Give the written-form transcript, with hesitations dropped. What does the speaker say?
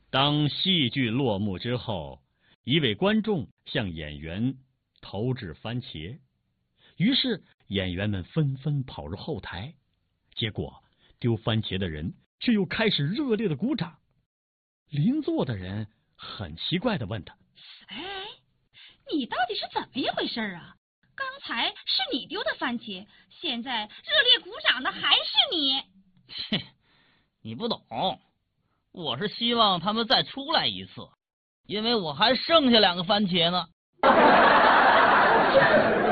当戏剧落幕之后，一位观众向演员投掷番茄，于是演员们纷纷跑入后台，结果丢番茄的人却又开始热烈的鼓掌。邻座的人很奇怪地问他：“ 哎，你到底是怎么一回事啊？刚才是你丢的番茄，现在热烈鼓掌的还是你。” 切，你不懂，我是希望他们再出来一次，因为我还剩下2个番茄呢。